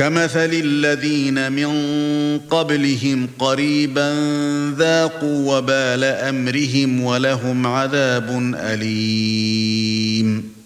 كمثل الذين من قبلهم قريبا ذاقوا وبال أمرهم ولهم عذاب أليم